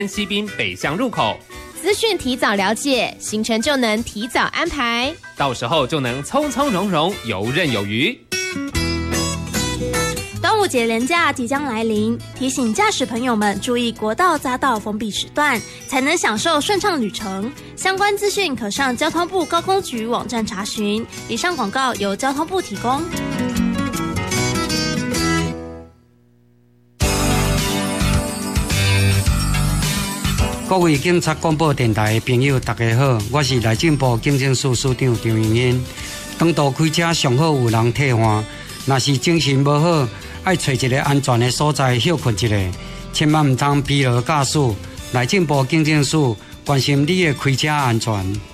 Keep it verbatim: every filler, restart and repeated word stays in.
西滨北向入口。 资讯提早了解，行程就能提早安排， 到时候就能从从容容，游刃有余。 端午节连假即将来临，提醒驾驶朋友们注意国道匝道封闭时段，才能享受顺畅旅程。相关资讯可上交通部高工局网站查询。以上广告由交通部提供。 各位警察广播电台的朋友，大家好，我是内政部警政署署长张永燕。长途开车上好有人替换，若是精神无好，爱找一个安全的所在休困一下，千万唔通疲劳驾驶。内政部警政署关心你的开车安全。